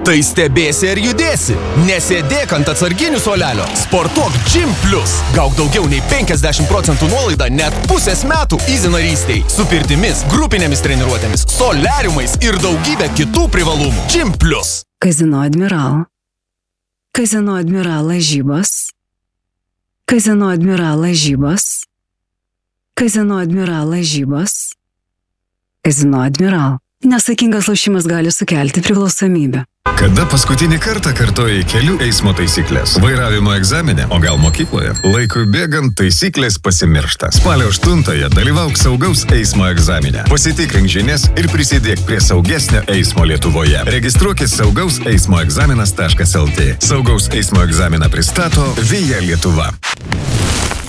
Tai stebėsi ir judėsi. Nesėdėk ant atsarginių suolelio. Sportuok Gym Plus. Gauk daugiau nei 50% nuolaidą net pusės metų Easy narystei. Su pirtimis, grupinėmis treniruotėmis, soliariumais ir daugybė kitų privalumų. Gym Plus. Kazino Admiral. Kazino Admiral lažybos. Kazino Admiral lažybos. Kazino Admiral lažybos. Kazino Admiral. Nesakingas lošimas gali sukelti priklausomybę. Kada paskutinį kartą kartojai kelių eismo taisyklės? Vairavimo egzamine, o gal mokykloje? Laikui bėgant taisyklės pasimiršta. Spalio 8-ąją dalyvauk saugaus eismo egzamine. Pasitikrink žinias ir prisidėk prie saugesnio eismo Lietuvoje. Registruokis saugaus eismo egzaminas.lt. Saugaus eismo egzaminą pristato Via Lietuva.